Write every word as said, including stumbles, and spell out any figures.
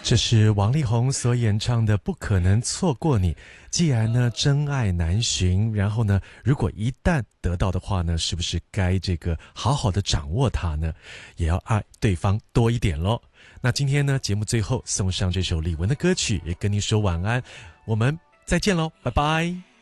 这是王力宏所演唱的《不可能错过你》。既然呢真爱难寻，然后呢如果一旦得到的话呢，是不是该这个好好的掌握它呢？也要爱对方多一点咯。那今天呢节目最后送上这首李玟的歌曲，也跟你说晚安，我们再见咯，拜拜。